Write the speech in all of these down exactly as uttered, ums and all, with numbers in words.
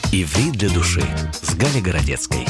Иврит для души с Галей Городецкой.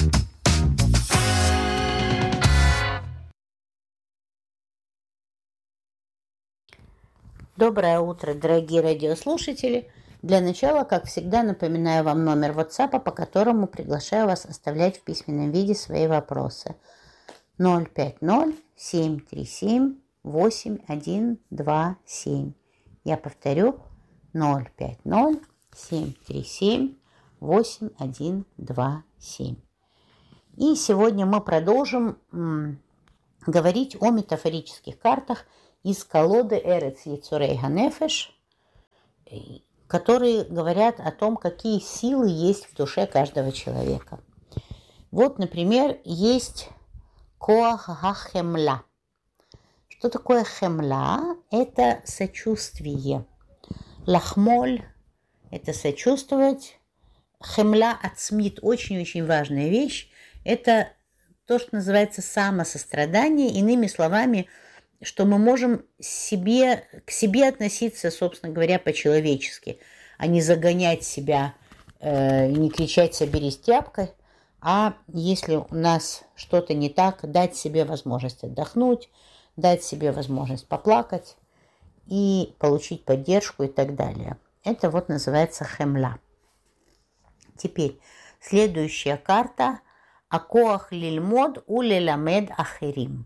Доброе утро, дорогие радиослушатели. Для начала, как всегда, напоминаю вам номер WhatsApp, по которому приглашаю вас оставлять в письменном виде свои вопросы. ноль пять ноль семь три семь восемь один два семь. Я повторю, ноль пять ноль семь три семь восемь один два семь. И сегодня мы продолжим м, говорить о метафорических картах из колоды Эрец Йецурей Ганефеш, которые говорят о том, какие силы есть в душе каждого человека. Вот, например, есть Коах ха-хемла. Что такое хемла? Это сочувствие. Лахмоль – это сочувствовать. Хемла ацмит – очень-очень важная вещь. Это то, что называется самосострадание. Иными словами, что мы можем себе, к себе относиться, собственно говоря, по-человечески, а не загонять себя э, и не кричать «соберись тряпкой», а если у нас что-то не так, дать себе возможность отдохнуть, дать себе возможность поплакать и получить поддержку и так далее. Это вот называется хемла. Теперь следующая карта – Акоах лильмод у леламед ахерим.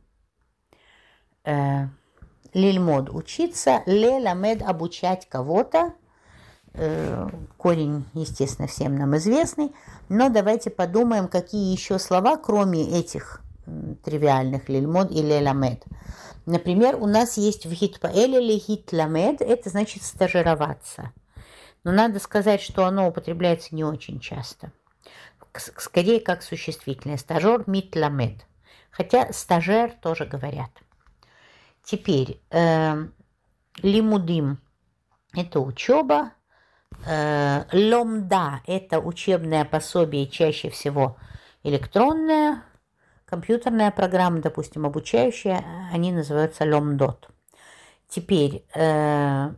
Лильмод – учиться, леламед – обучать кого-то. Корень, естественно, всем нам известный. Но давайте подумаем, какие еще слова, кроме этих тривиальных лильмод и леламед. Например, у нас есть в хитпаэле или хитламед, это значит стажироваться. Но надо сказать, что оно употребляется не очень часто. Скорее, как существительное. Стажер митламед. Хотя стажер тоже говорят. Теперь э, лимудим – это учеба. Э, ломда – это учебное пособие, чаще всего электронное. Компьютерная программа, допустим, обучающая, они называются ломдот. Теперь э,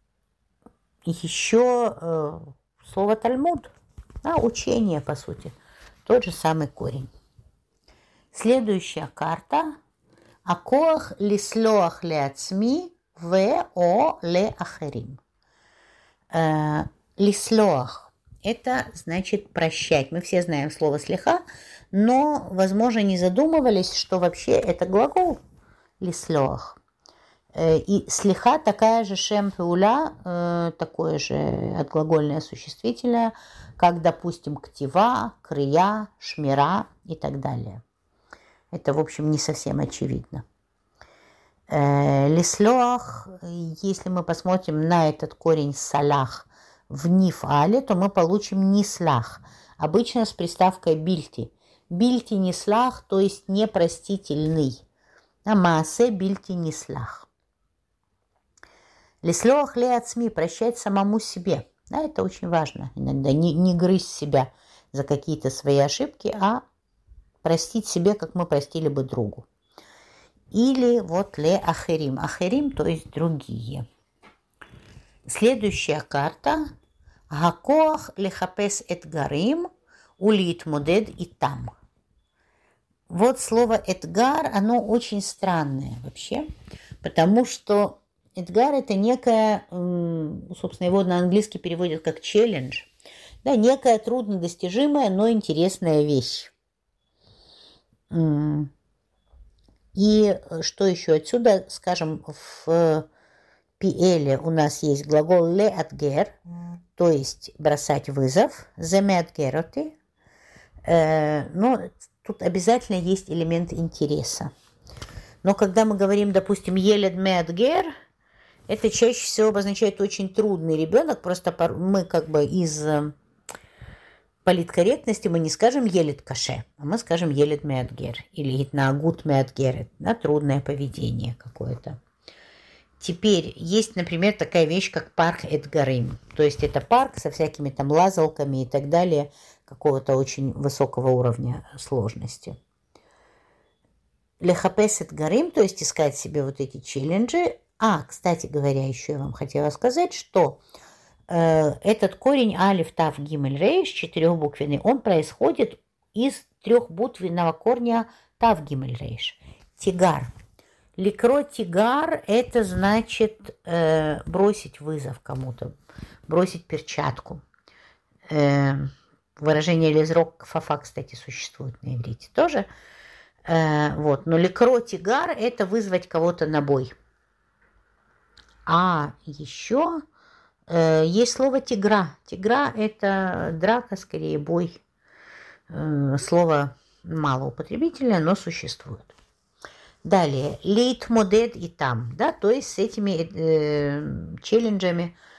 еще э, слово Талмуд, да, учение, по сути, тот же самый корень. Следующая карта – Акоах лислоах леацми в о ле ахерим. Э, лислоах – это значит прощать. Мы все знаем слово слиха, но, возможно, не задумывались, что вообще это глагол лислоах. И слиха такая же шем пеуля, такое же отглагольное существительное, как, допустим, ктива, крия, шмира и так далее. Это, в общем, не совсем очевидно. Лислоах, если мы посмотрим на этот корень салах в нифале, то мы получим нислах, обычно с приставкой бильти. Бильти нислах, то есть непростительный. А маасе бильти нислах. Лислоах леацми, прощать самому себе. Да, это очень важно. Иногда не, не грызть себя за какие-то свои ошибки, а простить себе, как мы простили бы другу. Или вот ле ахерим. Ахерим, то есть другие. Следующая карта. Гакоах лехапес этгарим улит модед и там. Вот слово «эдгар», оно очень странное вообще, потому что эдгар – это некая, собственно, его на английский переводят как челлендж, да, некая труднодостижимая, но интересная вещь. И что еще отсюда, скажем, в пиэле у нас есть глагол «леатгер», то есть бросать вызов, «земеатгероти», но тут обязательно есть элемент интереса. Но когда мы говорим, допустим, «елед меатгер», это чаще всего обозначает очень трудный ребенок. Просто мы как бы из политкорректности мы не скажем «елед каше», а мы скажем «елед меатгер» или «итнаагут меатгер», да, трудное поведение какое-то. Теперь есть, например, такая вещь, как парк Эдгарим. То есть это парк со всякими там лазалками и так далее, какого-то очень высокого уровня сложности. Лехапес Эдгарим, то есть искать себе вот эти челленджи. А, кстати говоря, еще я вам хотела сказать, что Этот корень алиф, тав, гимель, рейш, четырехбуквенный, он происходит из трехбуквенного корня тав, гимель, рейш. Тигар. Ликро тигар – это значит э, бросить вызов кому-то, бросить перчатку. Э, выражение лизрок фафа, кстати, существует на иврите тоже. Э, вот. Но ликро тигар – это вызвать кого-то на бой. А еще э, есть слово тигра. Тигра – это драка, скорее бой. Э, слово малоупотребительное, но существует. Далее, лейтмодед и там, да, то есть с этими э, челленджами